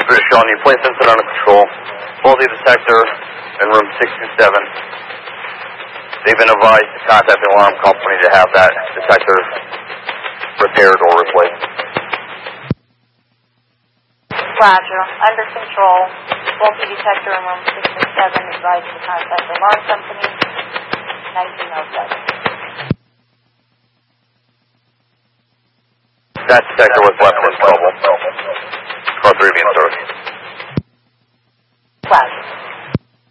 3, Sean, you place incident under control. Faulty detector in room 627. They've been advised to contact the alarm company to have that detector repaired or replaced. Roger. Under control. Faulty detector in room 627. Advised to contact the alarm company. 1907. That detector was left in trouble. Car 3 being served. Roger.